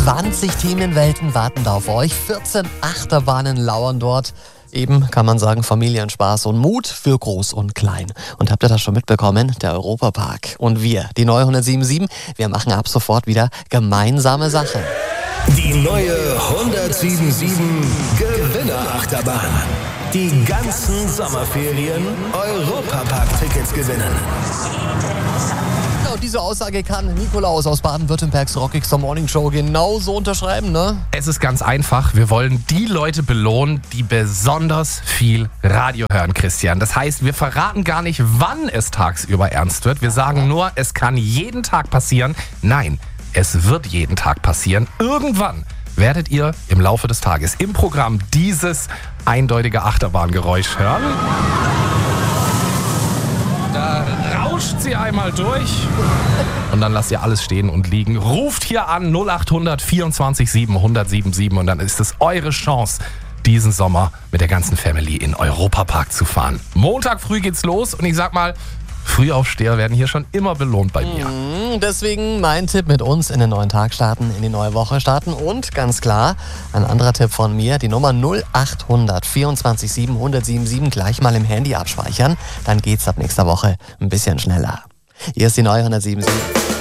20 Themenwelten warten da auf euch. 14 Achterbahnen lauern dort. Eben kann man sagen, Familienspaß und Mut für Groß und Klein. Und habt ihr das schon mitbekommen? Der Europapark. Und wir, die neue 107.7, wir machen ab sofort wieder gemeinsame Sache. Die neue 107.7 Gewinnerachterbahn. Die ganzen Sommerferien Europapark-Tickets gewinnen. Und diese Aussage kann Nikolaus aus Baden-Württembergs Rockigster Morning Show genauso unterschreiben, ne? Es ist ganz einfach. Wir wollen die Leute belohnen, die besonders viel Radio hören, Christian. Das heißt, wir verraten gar nicht, wann es tagsüber ernst wird. Wir sagen nur, es kann jeden Tag passieren. Nein, es wird jeden Tag passieren. Irgendwann werdet ihr im Laufe des Tages im Programm dieses eindeutige Achterbahngeräusch hören. Da rauscht sie einmal durch und dann lasst ihr alles stehen und liegen. Ruft hier an 0800 24 7 1077 und dann ist es eure Chance, diesen Sommer mit der ganzen Family in Europapark zu fahren. Montag früh geht's los und ich sag mal, Frühaufsteher werden hier schon immer belohnt bei mir. Deswegen mein Tipp: mit uns in den neuen Tag starten, in die neue Woche starten und ganz klar, ein anderer Tipp von mir, die Nummer 0800 24 7 1077 gleich mal im Handy abspeichern, dann geht's ab nächster Woche ein bisschen schneller. Hier ist die neue 107.7.